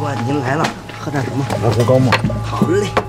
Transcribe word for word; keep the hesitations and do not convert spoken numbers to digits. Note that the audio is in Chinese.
您来了，喝点什么？ 来壶高沫。 好嘞。